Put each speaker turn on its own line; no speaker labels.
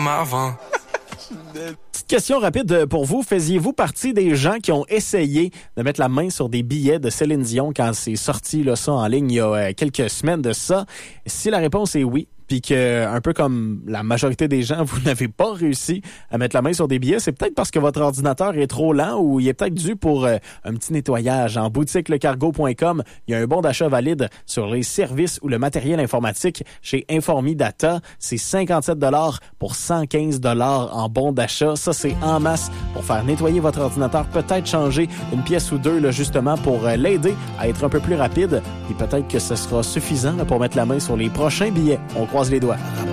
avant.
Petite question rapide pour vous. Faisiez-vous partie des gens qui ont essayé de mettre la main sur des billets de Céline Dion quand c'est sorti là, ça en ligne il y a quelques semaines de ça? Si la réponse est oui, puis que, un peu comme la majorité des gens, vous n'avez pas réussi à mettre la main sur des billets, c'est peut-être parce que votre ordinateur est trop lent ou il est peut-être dû pour un petit nettoyage. En boutique lecargo.com, il y a un bon d'achat valide sur les services ou le matériel informatique chez Informidata. C'est 57 $ pour 115 $ en bon d'achat. Ça, c'est en masse pour faire nettoyer votre ordinateur, peut-être changer une pièce ou deux là, justement pour l'aider à être un peu plus rapide. Et peut-être que ce sera suffisant là, pour mettre la main sur les prochains billets. On croise les doigts.